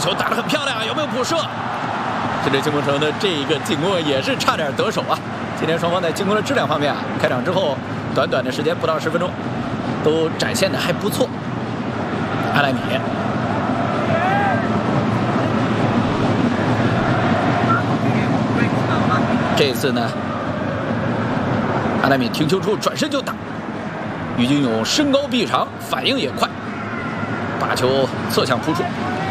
球打得很漂亮，有没有补射？这支青木城的这一个进攻也是差点得手啊！今天双方在进攻的质量方面啊，开场之后短短的时间不到10分钟，都展现的还不错。阿莱米，这次呢，阿莱米停球之后转身就打，于金勇身高臂长，反应也快，把球侧向扑出。